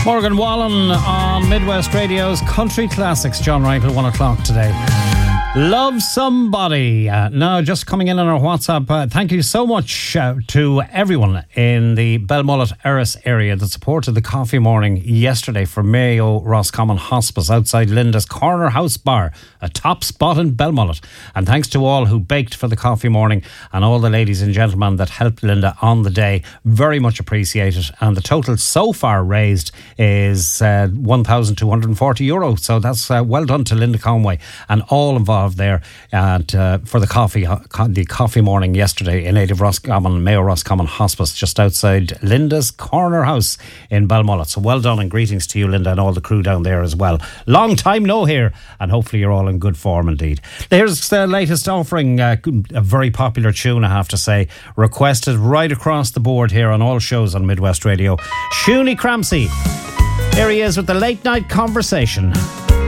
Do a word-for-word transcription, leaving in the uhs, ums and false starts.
Morgan Wallen on Midwest Radio's Country Classics. John Reinkel, one o'clock today. Love Somebody. Uh, now, just coming in on our WhatsApp, uh, thank you so much uh, to everyone in the Belmullet Erris area that supported the coffee morning yesterday for Mayo Roscommon Hospice outside Linda's Corner House Bar, a top spot in Belmullet. And thanks to all who baked for the coffee morning and all the ladies and gentlemen that helped Linda on the day. Very much appreciated. And the total so far raised is uh, one thousand two hundred forty euro. So that's uh, well done to Linda Conway and all involved there at, uh, for the coffee the coffee morning yesterday in aid of Roscommon, Mayo Roscommon Hospice, just outside Linda's Corner House in Belmullet. So well done and greetings to you, Linda, and all the crew down there as well. Long time no here, and hopefully you're all in good form indeed. Here's the latest offering, uh, a very popular tune, I have to say, requested right across the board here on all shows on Midwest Radio. Shuni Cramsey. Here he is with the Late Night Conversation.